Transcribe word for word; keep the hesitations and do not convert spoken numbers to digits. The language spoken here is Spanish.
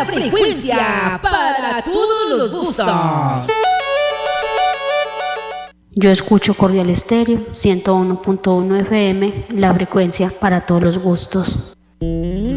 la frecuencia para todos los gustos. Yo escucho Cordial Estéreo ciento uno punto uno F M, la frecuencia para todos los gustos.